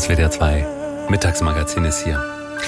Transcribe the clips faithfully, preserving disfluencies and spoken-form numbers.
W D R zwei Mittagsmagazin ist hier.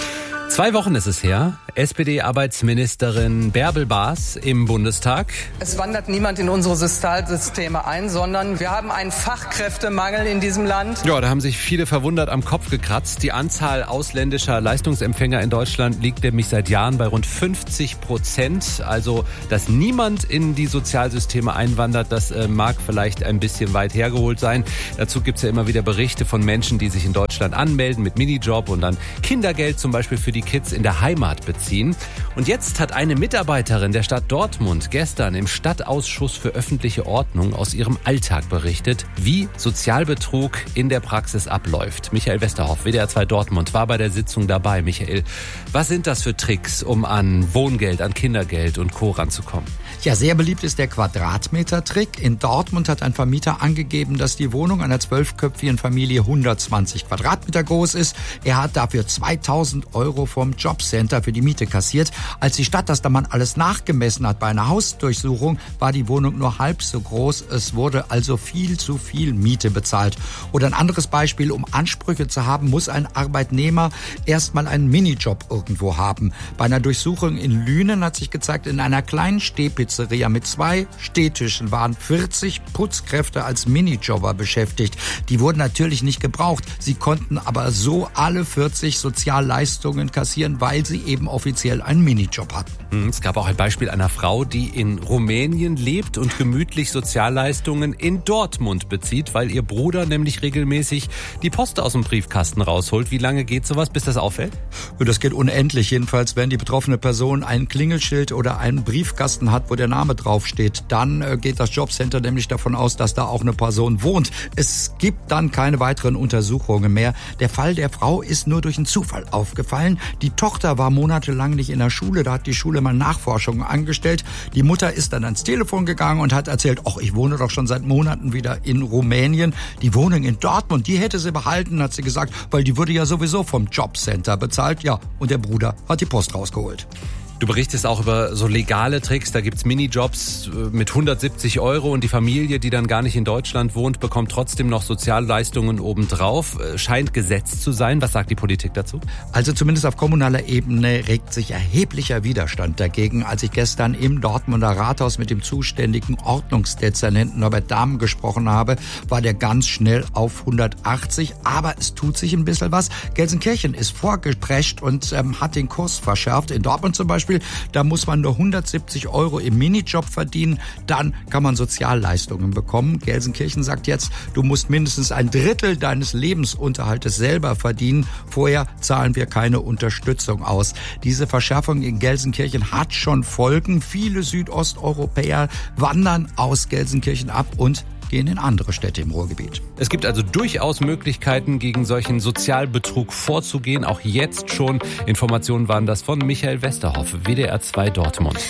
Zwei Wochen ist es her. S P D-Arbeitsministerin Bärbel Baas im Bundestag. Es wandert niemand in unsere Sozialsysteme ein, sondern wir haben einen Fachkräftemangel in diesem Land. Ja, da haben sich viele verwundert am Kopf gekratzt. Die Anzahl ausländischer Leistungsempfänger in Deutschland liegt nämlich seit Jahren bei rund fünfzig Prozent. Also, dass niemand in die Sozialsysteme einwandert, das äh, mag vielleicht ein bisschen weit hergeholt sein. Dazu gibt es ja immer wieder Berichte von Menschen, die sich in Deutschland anmelden mit Minijob und dann Kindergeld zum Beispiel für die Kids in der Heimat beziehen. Und jetzt hat eine Mitarbeiterin der Stadt Dortmund gestern im Stadtausschuss für öffentliche Ordnung aus ihrem Alltag berichtet, wie Sozialbetrug in der Praxis abläuft. Michael Westerhoff, W D R zwei Dortmund, war bei der Sitzung dabei. Michael, was sind das für Tricks, um an Wohngeld, an Kindergeld und Co. ranzukommen? Ja, sehr beliebt ist der Quadratmeter-Trick. In Dortmund hat ein Vermieter angegeben, dass die Wohnung einer zwölfköpfigen Familie hundertzwanzig Quadratmeter groß ist. Er hat dafür zweitausend Euro vom Jobcenter für die Miete kassiert. Als die Stadt das dann mal alles nachgemessen hat bei einer Hausdurchsuchung, war die Wohnung nur halb so groß. Es wurde also viel zu viel Miete bezahlt. Oder ein anderes Beispiel, um Ansprüche zu haben, muss ein Arbeitnehmer erstmal einen Minijob irgendwo haben. Bei einer Durchsuchung in Lünen hat sich gezeigt, in einer kleinen Stehpizzeria mit zwei Stehtischen waren vierzig Putzkräfte als Minijobber beschäftigt. Die wurden natürlich nicht gebraucht. Sie konnten aber so alle vierzig Sozialleistungen kassieren, weil sie eben offiziell einen Minijob hatten. Es gab auch ein Beispiel einer Frau, die in Rumänien lebt und gemütlich Sozialleistungen in Dortmund bezieht, weil ihr Bruder nämlich regelmäßig die Post aus dem Briefkasten rausholt. Wie lange geht sowas, bis das auffällt? Das geht unendlich. Jedenfalls, wenn die betroffene Person ein Klingelschild oder einen Briefkasten hat, wo der Name draufsteht, dann geht das Jobcenter nämlich davon aus, dass da auch eine Person wohnt. Es gibt dann keine weiteren Untersuchungen mehr. Der Fall der Frau ist nur durch einen Zufall aufgefallen. Die Tochter war monatelang nicht in der Schule, da hat die Schule mal Nachforschungen angestellt. Die Mutter ist dann ans Telefon gegangen und hat erzählt, ach, ich wohne doch schon seit Monaten wieder in Rumänien. Die Wohnung in Dortmund, die hätte sie behalten, hat sie gesagt, weil die wurde ja sowieso vom Jobcenter bezahlt. Ja, und der Bruder hat die Post rausgeholt. Du berichtest auch über so legale Tricks, da gibt's Minijobs mit hundertsiebzig Euro und die Familie, die dann gar nicht in Deutschland wohnt, bekommt trotzdem noch Sozialleistungen obendrauf. Scheint Gesetz zu sein. Was sagt die Politik dazu? Also zumindest auf kommunaler Ebene regt sich erheblicher Widerstand dagegen. Als ich gestern im Dortmunder Rathaus mit dem zuständigen Ordnungsdezernenten Norbert Dahmen gesprochen habe, war der ganz schnell auf hundertachtzig. Aber es tut sich ein bisschen was. Gelsenkirchen ist vorgeprescht und ähm, hat den Kurs verschärft. In Dortmund zum Beispiel, da muss man nur hundertsiebzig Euro im Minijob verdienen, dann kann man Sozialleistungen bekommen. Gelsenkirchen sagt jetzt, du musst mindestens ein Drittel deines Lebensunterhaltes selber verdienen. Vorher zahlen wir keine Unterstützung aus. Diese Verschärfung in Gelsenkirchen hat schon Folgen. Viele Südosteuropäer wandern aus Gelsenkirchen ab und gehen in andere Städte im Ruhrgebiet. Es gibt also durchaus Möglichkeiten, gegen solchen Sozialbetrug vorzugehen. Auch jetzt schon. Informationen waren das von Michael Westerhoff, W D R zwei Dortmund.